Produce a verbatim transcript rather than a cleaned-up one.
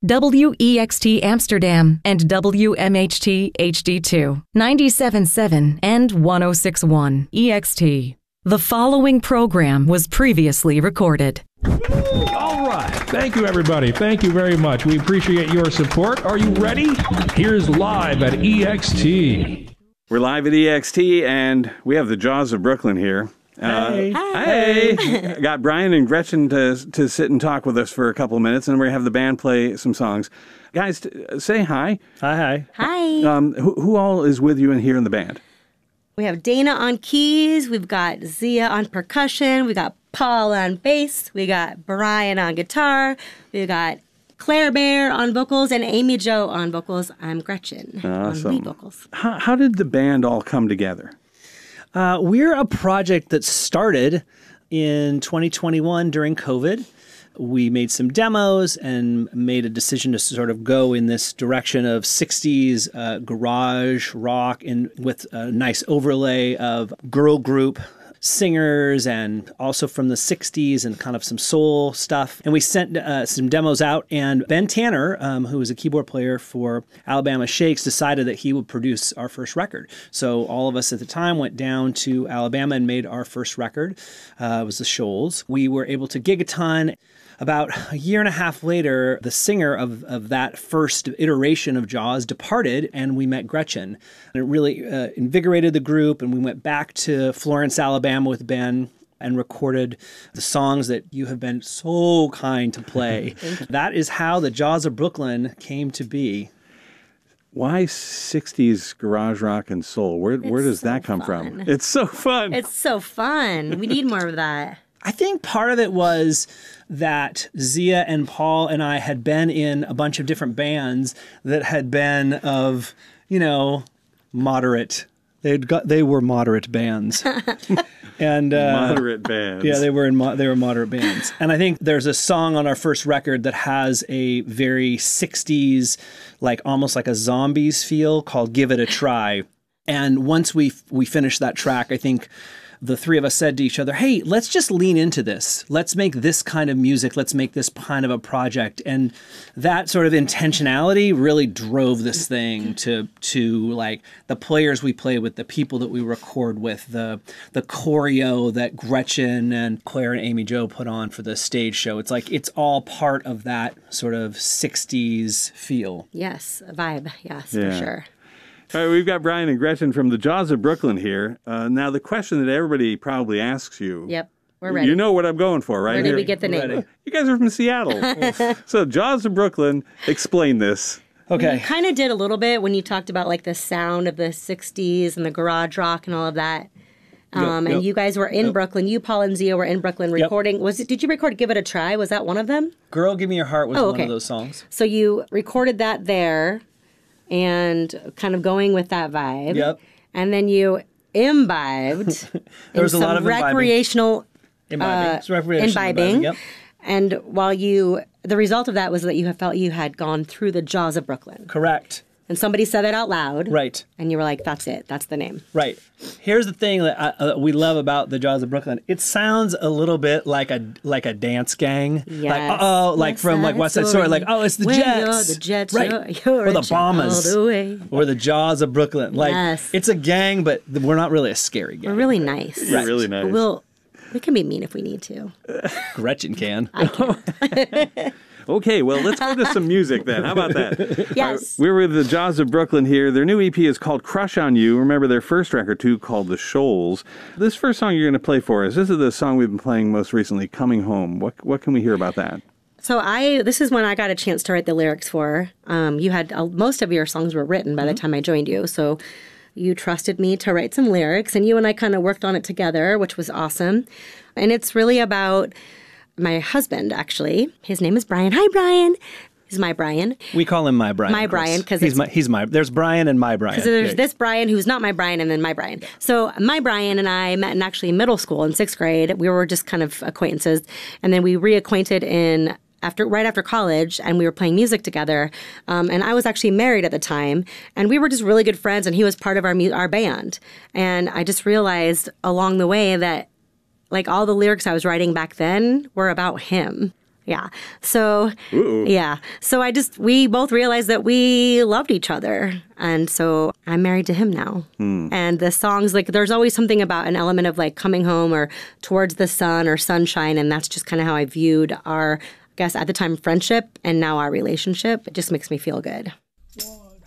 W E X T Amsterdam, and W M H T H D two, ninety-seven point seven and one oh six point one E X T. The following program was previously recorded. All right. Thank you, everybody. Thank you very much. We appreciate your support. Are you ready? Here's Live at E X T. We're live at E X T, and we have the Jaws of Brooklyn here. Hey. Uh, hey. Got Brian and Gretchen to to sit and talk with us for a couple of minutes, and we're going to have the band play some songs. Guys, t- say hi. Hi, hi. Hi. Um, who, who all is with you in here in the band? We have Dana on keys. We've got Zia on percussion. We got Paul on bass. We got Brian on guitar. We got Claire Bear on vocals and Amy Jo on vocals. I'm Gretchen Awesome. on lead vocals. How, how did the band all come together? Uh, we're a project that started in twenty twenty-one during COVID. We made some demos and made a decision to sort of go in this direction of sixties uh, garage rock and with a nice overlay of girl group singers and also from the sixties and kind of some soul stuff. And we sent uh, some demos out, and Ben Tanner, um, who was a keyboard player for Alabama Shakes, decided that he would produce our first record. So all of us at the time went down to Alabama and made our first record. Uh, it was the Shoals. We were able to gig a ton. About a year and a half later, the singer of, of that first iteration of Jaws departed, and we met Gretchen. And it really uh, invigorated the group, and we went back to Florence, Alabama with Ben and recorded the songs that you have been so kind to play. That is how the Jaws of Brooklyn came to be. Why sixties garage rock and soul? Where, where does so that come fun. from? It's so fun. It's so fun. We need more of that. I think part of it was that Zia and Paul and I had been in a bunch of different bands that had been of, you know, moderate. They'd got they were moderate bands, and uh, Moderate bands. Yeah, they were in mo- they were moderate bands. And I think there's a song on our first record that has a very sixties, like almost like a Zombies feel, called "Give It a Try." And once we we finished that track, I think the three of us said to each other, hey, let's just lean into this. Let's make this kind of music. Let's make this kind of a project. And that sort of intentionality really drove this thing to to like the players we play with, the people that we record with, the the choreo that Gretchen and Claire and Amy Jo put on for the stage show. It's like it's all part of that sort of sixties feel. Yes, a vibe. Yes, Yeah. for sure. All right, we've got Brian and Gretchen from the Jaws of Brooklyn here. Uh, now, the question that everybody probably asks you. Yep, we're ready. You know what I'm going for, right? Where did Here. we get the name? Ready. You guys are from Seattle. So, Jaws of Brooklyn, explain this. Okay. You kind of did a little bit when you talked about like the sound of the sixties and the garage rock and all of that. Um, Yep, and yep. you guys were in Yep. Brooklyn. You, Paul, and Zia were in Brooklyn recording. Was it? Did you record "Give It a Try"? Was that one of them? Girl, Give Me Your Heart was Oh, one okay. of those songs. So you recorded that there, and kind of going with that vibe. Yep. And then you imbibed. There in was a some lot of imbibing. recreational Imbibing. uh, It's recreational imbibing. imbibing, yep. And while you, the result of that was that you have felt you had gone through the Jaws of Brooklyn. Correct. And somebody said it out loud. Right. And you were like, that's it. That's the name. Right. Here's the thing that I, uh, we love about the Jaws of Brooklyn. It sounds a little bit like a like a dance gang. Yes. Like, oh, like West from like Side West Side Story. Like, Story. oh, it's the When Jets. you're the Jets, right. you're- you're or a the Jet all Bombers. the way. Or the Jaws of Brooklyn. Like, Yes. it's a gang, but we're not really a scary gang. We're really nice. You're really nice. But we'll, we can be mean if we need to. Gretchen can. Okay, well, let's go to some music then. How about that? Yes. Uh, we're with the Jaws of Brooklyn here. Their new E P is called Crush on You. Remember their first record, too, called The Shoals. This first song you're going to play for us, this is the song we've been playing most recently, Coming Home. What what can we hear about that? So I, this is when I got a chance to write the lyrics for. Um, you had, uh, most of your songs were written by the time I joined you. So you trusted me to write some lyrics, and you and I kind of worked on it together, which was awesome. And it's really about my husband, actually. His name is Brian. Hi, Brian. He's my Brian. We call him My Brian. My of course. Brian, 'cause he's it's- my, he's my, there's Brian and My Brian. So there's Yeah. this Brian who's not my Brian, and then my Brian. So my Brian and I met in actually middle school in sixth grade. We were just kind of acquaintances, and then we reacquainted in after right after college, and we were playing music together. Um, and I was actually married at the time, and we were just really good friends. And he was part of our mu- our band. And I just realized along the way that like all the lyrics I was writing back then were about him. Yeah. So, Ooh. yeah. So I just, we both realized that we loved each other. And so I'm married to him now. Hmm. And the songs, like, there's always something about an element of like coming home or towards the sun or sunshine. And that's just kind of how I viewed our, I guess, at the time, friendship and now our relationship. It just makes me feel good.